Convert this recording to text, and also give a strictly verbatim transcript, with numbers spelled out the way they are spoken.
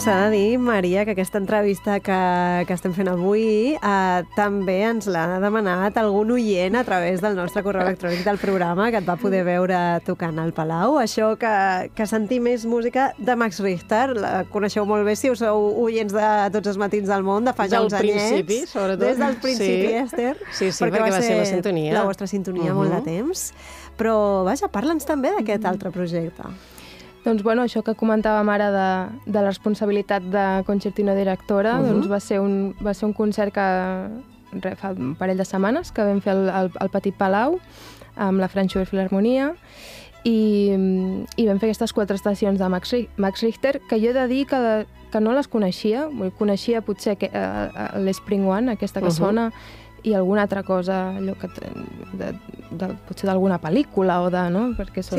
S'ha de dir, Maria, que aquesta entrevista que, que estem fent avui eh, també ens l'ha demanat algun oient a través del nostre correu electrònic del programa, que et va poder veure tocant al Palau. Això que, que sentir més música de Max Richter, la coneixeu molt bé si us sou oients de Tots els matins del món, de fa ja uns anyets. Des del principi, sobretot. Des del principi, sí. Esther. Sí, sí, perquè, perquè va ser la sintonia. La vostra sintonia uh -huh. molt de temps. Però, vaja, parla'ns també d'aquest altre projecte. Doncs, bueno, això que comentàvem ara de, de la responsabilitat de concertina directora, uh -huh. doncs va ser, un, va ser un concert que re, fa un parell de setmanes que vam fer al, al, al Petit Palau amb la Frankfurt Filharmonia i, i vam fer aquestes quatre estacions de Max, Max Richter, que jo he de dir que, de, que no les coneixia, coneixia potser que, uh, l'Spring One, aquesta que uh -huh. sona, i alguna altra cosa, allò que, de, de, potser d'alguna pel·lícula o de, no? Perquè són